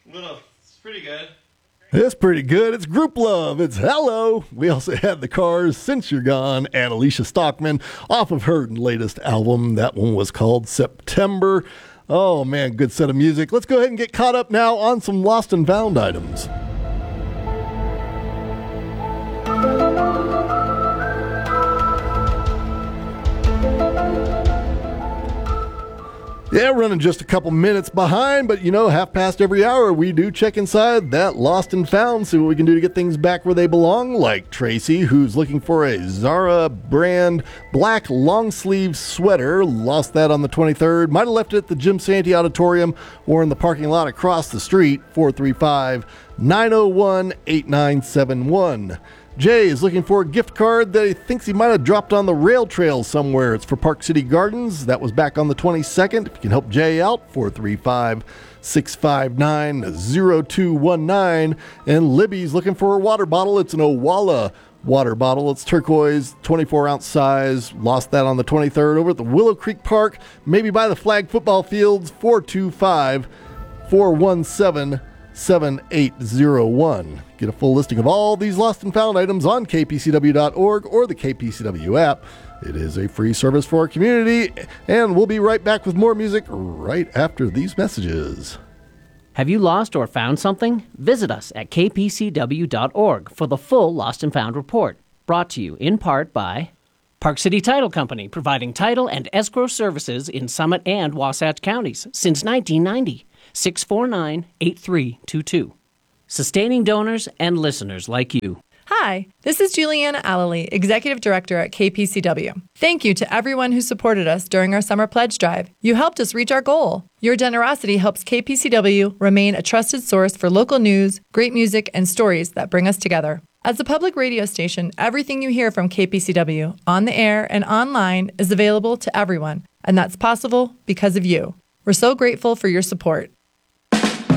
Well, it's pretty good. It's pretty good. It's Group Love. It's Hello. We also had The Cars, Since You're Gone, and Alicia Stockman off of her latest album. That one was called September. Oh, man, good set of music. Let's go ahead and get caught up now on some lost and found items. Yeah, running just a couple minutes behind, but half past every hour, we do check inside that lost and found, see what we can do to get things back where they belong, like Tracy, who's looking for a Zara brand black long sleeve sweater, lost that on the 23rd, might have left it at the Jim Santee Auditorium or in the parking lot across the street, 435-901-8971. Jay is looking for a gift card that he thinks he might have dropped on the rail trail somewhere. It's for Park City Gardens. That was back on the 22nd. If you can help Jay out, 435-659-0219. And Libby's looking for a water bottle. It's an Owala water bottle. It's turquoise, 24-ounce size. Lost that on the 23rd over at the Willow Creek Park, maybe by the flag football fields, 425-417-7801. Get a full listing of all these lost and found items on kpcw.org or the KPCW app. It is a free service for our community, and we'll be right back with more music right after these messages. Have you lost or found something? Visit us at kpcw.org for the full Lost and Found report. Brought to you in part by Park City Title Company, providing title and escrow services in Summit and Wasatch counties since 1990. 649-8322. Sustaining donors and listeners like you. Hi, this is Juliana Allely, Executive Director at KPCW. Thank you to everyone who supported us during our summer pledge drive. You helped us reach our goal. Your generosity helps KPCW remain a trusted source for local news, great music, and stories that bring us together. As a public radio station, everything you hear from KPCW, on the air and online, is available to everyone, and that's possible because of you. We're so grateful for your support.